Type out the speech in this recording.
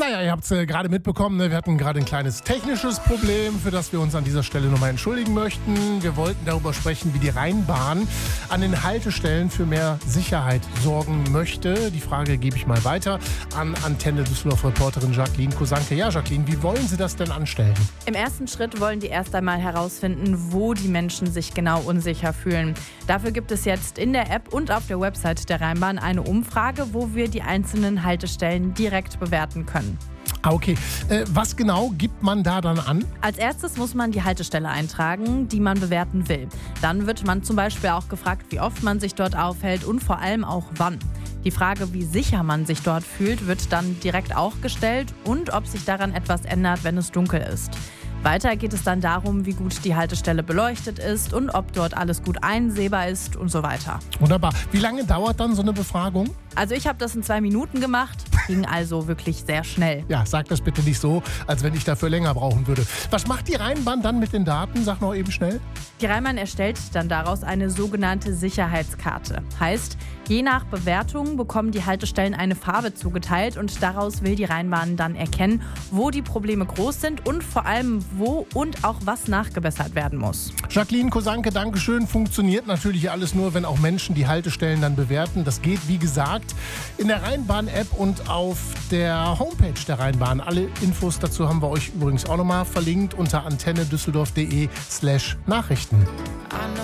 Naja, ihr habt es gerade mitbekommen, ne? Wir hatten gerade ein kleines technisches Problem, für das wir uns an dieser Stelle nochmal entschuldigen möchten. Wir wollten darüber sprechen, wie die Rheinbahn an den Haltestellen für mehr Sicherheit sorgen möchte. Die Frage gebe ich mal weiter an Antenne Düsseldorf-Reporterin Jacqueline Kosanke. Ja, Jacqueline, wie wollen Sie das denn anstellen? Im ersten Schritt wollen die erst einmal herausfinden, wo die Menschen sich genau unsicher fühlen. Dafür gibt es jetzt in der App und auf der Website der Rheinbahn eine Umfrage, wo wir die einzelnen Haltestellen direkt bewerten können. Okay. Was genau gibt man da dann an? Als erstes muss man die Haltestelle eintragen, die man bewerten will. Dann wird man zum Beispiel auch gefragt, wie oft man sich dort aufhält und vor allem auch wann. Die Frage, wie sicher man sich dort fühlt, wird dann direkt auch gestellt und ob sich daran etwas ändert, wenn es dunkel ist. Weiter geht es dann darum, wie gut die Haltestelle beleuchtet ist und ob dort alles gut einsehbar ist und so weiter. Wunderbar. Wie lange dauert dann so eine Befragung? Also ich habe das in 2 Minuten gemacht, ging also wirklich sehr schnell. Ja, sag das bitte nicht so, als wenn ich dafür länger brauchen würde. Was macht die Rheinbahn dann mit den Daten? Sag noch eben schnell. Die Rheinbahn erstellt dann daraus eine sogenannte Sicherheitskarte. Heißt, je nach Bewertung bekommen die Haltestellen eine Farbe zugeteilt und daraus will die Rheinbahn dann erkennen, wo die Probleme groß sind und vor allem wo und auch was nachgebessert werden muss. Jacqueline Kosanke, Dankeschön. Funktioniert natürlich alles nur, wenn auch Menschen die Haltestellen dann bewerten. Das geht, wie gesagt, in der Rheinbahn-App und auf der Homepage der Rheinbahn. Alle Infos dazu haben wir euch übrigens auch nochmal verlinkt unter antennedüsseldorf.de/Nachrichten.